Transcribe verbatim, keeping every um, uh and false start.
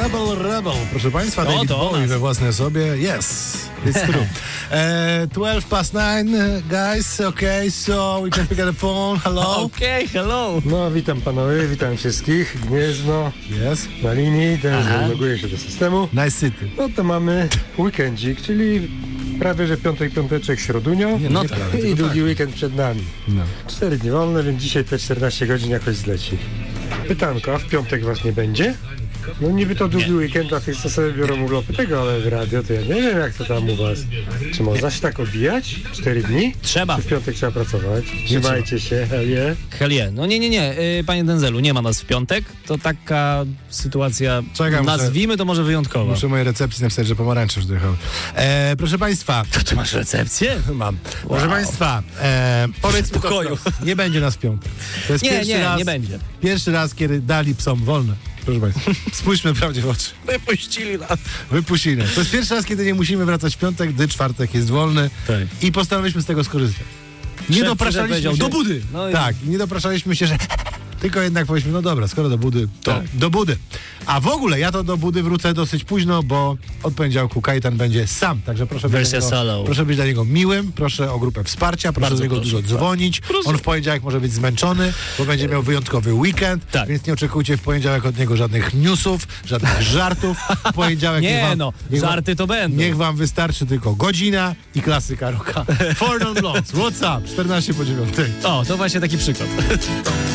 Rebel Rebel, proszę państwa, No, David to Bowie nas. we własnej osobie. Yes, it's true. e, twelve past nine, guys, okay, so we can pick up the phone, hello. Okej, okay, hello. No, witam panowie, witam wszystkich. Gniezno Yes, na linii, ten Aha. loguje się do systemu. nice city. No to mamy weekendzik, czyli prawie że piątek, piąteczek, środunio. Nie, No nie tak. prawie, I tylko długi tak. weekend przed nami. No. Cztery dni wolne, więc dzisiaj te czternaście godzin jakoś zleci. Pytanko, a w piątek was nie będzie? No niby to długi weekend dla tych, co sobie biorą urlopy tego, ale w radio to ja nie wiem, jak to tam u was. Czy można się tak obijać? Cztery dni? Trzeba. Czy w piątek trzeba pracować? Trzymajcie się, hell yeah. Hell yeah. No nie, nie, nie. Yy, panie Denzelu, nie ma nas w piątek. To taka sytuacja, Czekam, nazwijmy to może wyjątkowa. Muszę mojej recepcji napisać, że pomarańcze już dojechały. E, proszę państwa, To ty masz recepcję? mam. Proszę państwa, e, powiedz mi to Spokoju. wprost. Nie będzie nas w piątek. To jest Nie, pierwszy nie, raz, nie będzie. Pierwszy raz, kiedy dali psom wolne. Proszę państwa, spójrzmy prawdzie w oczy. Wypuścili nas. Wypuścili nas. To jest pierwszy raz, kiedy nie musimy wracać w piątek, gdy czwartek jest wolny Tak. i postanowiliśmy z tego skorzystać. Nie Szef dopraszaliśmy powiedział, się... do budy. No i- Tak, i nie dopraszaliśmy się, że... Tylko jednak powiedzmy, no dobra, skoro do budy, to Tak. do budy. A w ogóle ja to do budy wrócę dosyć późno, bo od poniedziałku Kajetan będzie sam, także proszę być, Wersja dla niego, solo. proszę być dla niego miłym, proszę o grupę wsparcia, proszę Bardzo do niego proszę. dużo dzwonić. On w poniedziałek może być zmęczony, bo będzie miał wyjątkowy weekend, Tak. więc nie oczekujcie w poniedziałek od niego żadnych newsów, żadnych żartów. W poniedziałek niech Nie wam, no, niech wam- żarty to będą. Niech wam wystarczy tylko godzina i klasyka rocka. Four Non Blondes, what's up? czternaście po dziewiątej. O, to właśnie taki przykład.